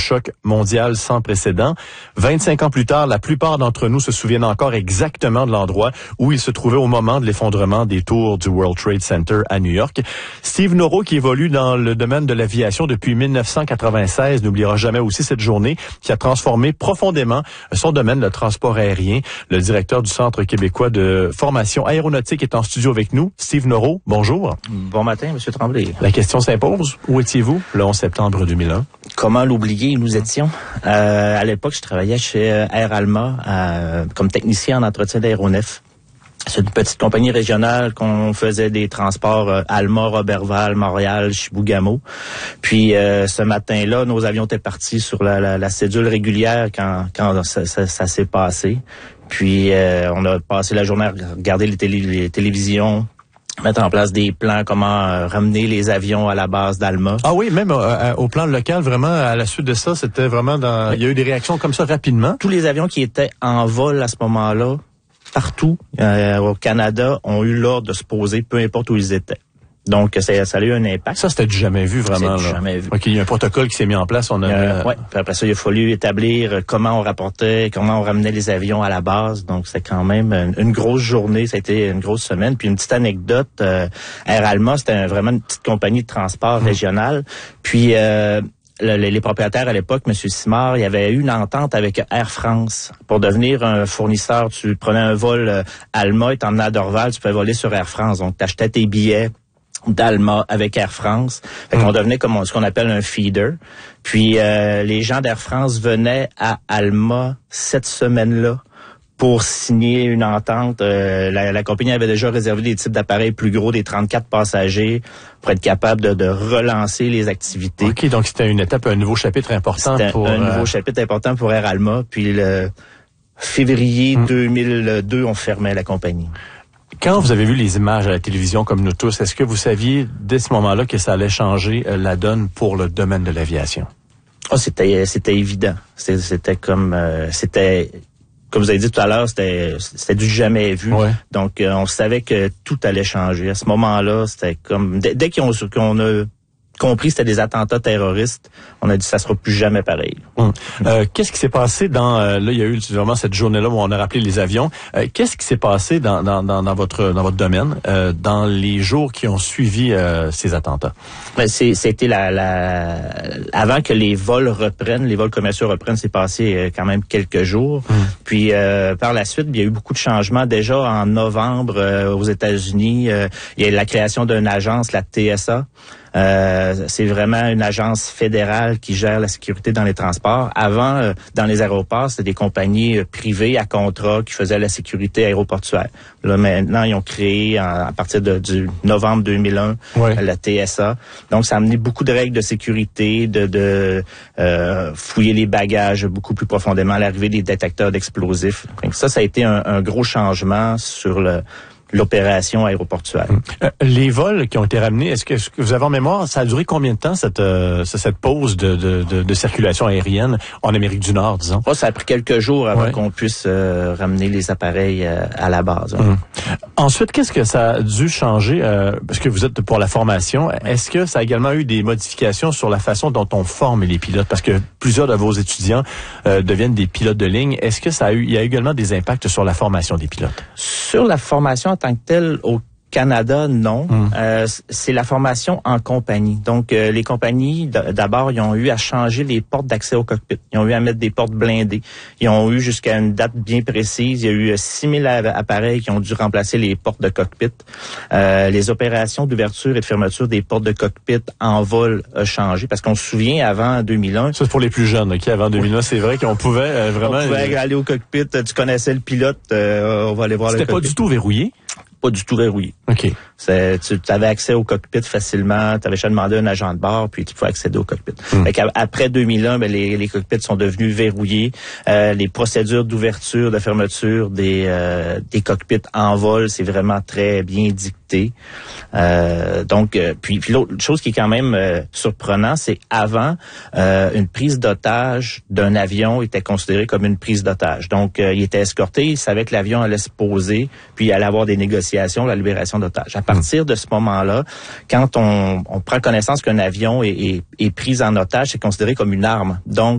choc mondial sans précédent. 25 ans plus tard, la plupart d'entre nous se souviennent encore exactement de l'endroit où ils se trouvaient au moment de l'effondrement des tours du World Trade Center à New York. Steve Norreau, qui évolue dans le domaine de l'aviation depuis 1996, n'oubliera jamais aussi cette journée qui a transformé profondément son domaine, le transport aérien. Le directeur du Centre québécois de formation aéronautique est en studio avec nous. Steve Norreau, bonjour. Bon matin, M. Tremblay. La question s'impose. Où étiez-vous le 11 septembre 2001? Comment l'oublier? Nous étions. À l'époque, je travaillais chez Air Alma comme technicien en entretien d'aéronefs. C'est une petite compagnie régionale qu'on faisait des transports Alma, Roberval, Montréal, Chibougamau. Puis ce matin-là, nos avions étaient partis sur la cédule régulière quand ça s'est passé. Puis on a passé la journée à regarder les télévisions, mettre en place des plans, comment ramener les avions à la base d'Alma. Ah oui, même au plan local, vraiment, à la suite de ça, c'était vraiment il y a eu des réactions comme ça rapidement. Tous les avions qui étaient en vol à ce moment-là, partout au Canada, ont eu l'ordre de se poser, peu importe où ils étaient. Donc, ça a eu un impact. Ça, c'était du jamais vu, vraiment. C'est du jamais vu. OK, il y a un protocole qui s'est mis en place. Ouais. Puis après ça, il a fallu établir comment on rapportait, comment on ramenait les avions à la base. Donc, c'est quand même une grosse journée. Ça a été une grosse semaine. Puis une petite anecdote, Air Alma, c'était vraiment une petite compagnie de transport régionale. Puis les propriétaires à l'époque, M. Simard, il y avait eu une entente avec Air France pour devenir un fournisseur. Tu prenais un vol Alma et t'emmenais à Dorval, tu pouvais voler sur Air France. Donc, t'achetais tes billets d'Alma avec Air France. Fait qu'on devenait comme ce qu'on appelle un feeder. Puis les gens d'Air France venaient à Alma cette semaine-là pour signer une entente. La compagnie avait déjà réservé des types d'appareils plus gros, des 34 passagers, pour être capable de relancer les activités. OK, donc c'était une étape, un nouveau chapitre important nouveau chapitre important pour Air Alma. Puis le février 2002, on fermait la compagnie. Quand vous avez vu les images à la télévision comme nous tous, est-ce que vous saviez dès ce moment-là que ça allait changer la donne pour le domaine de l'aviation? Oh, c'était évident. C'était comme vous avez dit tout à l'heure, c'était du jamais vu. Ouais. Donc on savait que tout allait changer. À ce moment-là, c'était comme dès qu'on a compris que c'était des attentats terroristes, on a dit ça sera plus jamais pareil. Qu'est-ce qui s'est passé là il y a eu vraiment cette journée-là où on a rappelé les avions. Qu'est-ce qui s'est passé dans votre domaine dans les jours qui ont suivi ces attentats? C'était avant que les vols commerciaux reprennent, c'est passé quand même quelques jours. Puis par la suite, il y a eu beaucoup de changements. Déjà en novembre aux États-Unis, il y a la création d'une agence, la TSA. C'est vraiment une agence fédérale qui gère la sécurité dans les transports. Avant, dans les aéroports, c'était des compagnies privées à contrat qui faisaient la sécurité aéroportuaire. Là, maintenant, ils ont créé, à partir du novembre 2001, la TSA. Donc, ça a amené beaucoup de règles de sécurité, de fouiller les bagages beaucoup plus profondément, l'arrivée des détecteurs d'explosifs. Donc, ça a été un gros changement sur l'opération aéroportuaire. Les vols qui ont été ramenés, est-ce que vous avez en mémoire, ça a duré combien de temps cette pause de circulation aérienne en Amérique du Nord, disons? Ça a pris quelques jours avant qu'on puisse ramener les appareils à la base. Ensuite, qu'est-ce que ça a dû changer? Parce que vous êtes pour la formation. Est-ce que ça a également eu des modifications sur la façon dont on forme les pilotes? Parce que plusieurs de vos étudiants deviennent des pilotes de ligne. Est-ce que il y a également des impacts sur la formation des pilotes? Sur la formation en tant que telle, au Canada, non. C'est la formation en compagnie. Donc, les compagnies, d'abord, ils ont eu à changer les portes d'accès au cockpit. Ils ont eu à mettre des portes blindées. Ils ont eu jusqu'à une date bien précise. Il y a eu 6000 appareils qui ont dû remplacer les portes de cockpit. Les opérations d'ouverture et de fermeture des portes de cockpit en vol ont changé. Parce qu'on se souvient, avant 2001... Ça, c'est pour les plus jeunes, OK? Avant 2001, c'est vrai qu'on pouvait vraiment... On pouvait aller au cockpit, tu connaissais le pilote, on va aller voir le cockpit. C'était pas du tout verrouillé? Pas du tout verrouillé. OK. Tu avais accès au cockpit facilement, tu avais juste demandé à un agent de bord, puis tu pouvais accéder au cockpit. Après 2001, les cockpits sont devenus verrouillés. Les procédures d'ouverture, de fermeture des cockpits en vol, c'est vraiment très bien dicté. Puis l'autre chose qui est quand même surprenant, c'est avant, une prise d'otage d'un avion était considérée comme une prise d'otage. Donc, il était escorté, il savait que l'avion allait se poser, puis il allait avoir des négociations, la libération d'otages. À partir de ce moment-là, quand on prend connaissance qu'un avion est pris en otage, c'est considéré comme une arme. Donc,